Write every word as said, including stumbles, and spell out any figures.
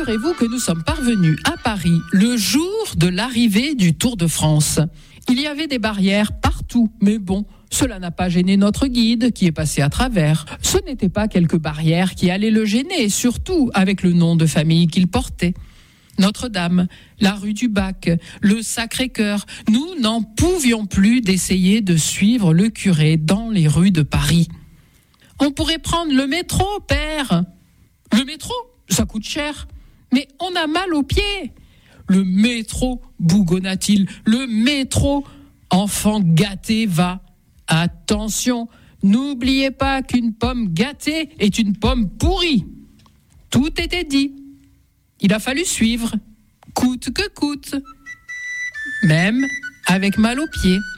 Figurez-vous que nous sommes parvenus à Paris le jour de l'arrivée du Tour de France. Il y avait des barrières partout, mais bon, cela n'a pas gêné notre guide qui est passé à travers. Ce n'étaient pas quelques barrières qui allaient le gêner, surtout avec le nom de famille qu'il portait. Notre-Dame, la rue du Bac, le Sacré-Cœur, nous n'en pouvions plus d'essayer de suivre le curé dans les rues de Paris. On pourrait prendre le métro, père. Le métro, ça coûte cher, mais on a mal aux pieds. Le métro, bougonna-t-il, le métro, enfant gâté va. Attention, n'oubliez pas qu'une pomme gâtée est une pomme pourrie. Tout était dit. Il a fallu suivre, coûte que coûte, même avec mal aux pieds.